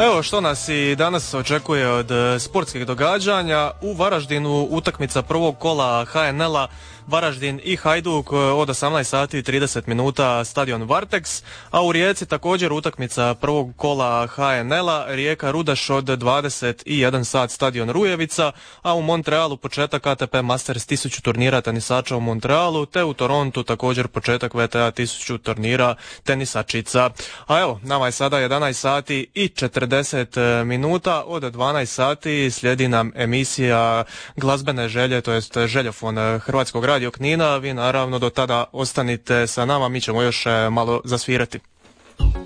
Evo što nas i danas očekuje od sportskih događanja. U Varaždinu utakmica prvog kola HNL-a Varaždin i Hajduk od 18 sati i 30 minuta stadion Varteks, a u Rijeci također utakmica prvog kola HNL-a Rijeka Rudeš od 21 sat stadion Rujevica, a u Montrealu početak ATP Masters 1000 turnira tenisača u Montrealu, te u Torontu također početak VTA 1000 turnira tenisačica. A evo, nama je sada 11 sati i 40 minuta, od 12 sati slijedi nam emisija Glazbene želje, to jest željofon Hrvatskog radio Knina. Vi naravno do tada ostanite sa nama, mi ćemo još malo zasvirati.